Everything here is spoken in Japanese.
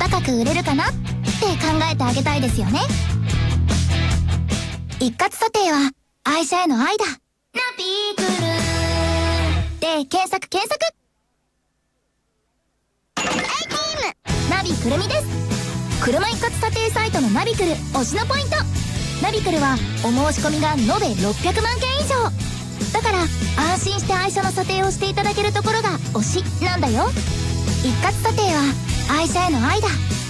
高く売れるかなって考えてあげたいですよね。一括査定は愛車への愛だ。ナビクルで検索。ナビくるみです。車一括査定サイトのナビクル推しのポイント。ナビクルはお申し込みが延べ600万件以上だから、安心して愛車の査定をしていただけるところが推しなんだよ。一括査定は愛車への愛だ。